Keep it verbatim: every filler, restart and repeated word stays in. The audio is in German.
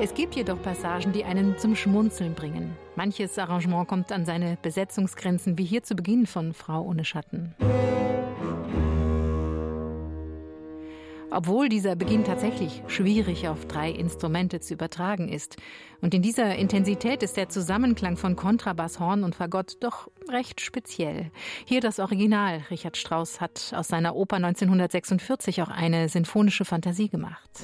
Es gibt jedoch Passagen, die einen zum Schmunzeln bringen. Manches Arrangement kommt an seine Besetzungsgrenzen, wie hier zu Beginn von Frau ohne Schatten. Obwohl dieser Beginn tatsächlich schwierig auf drei Instrumente zu übertragen ist. Und in dieser Intensität ist der Zusammenklang von Kontrabass, Horn und Fagott doch recht speziell. Hier das Original. Richard Strauss hat aus seiner Oper neunzehnhundertsechsundvierzig auch eine sinfonische Fantasie gemacht.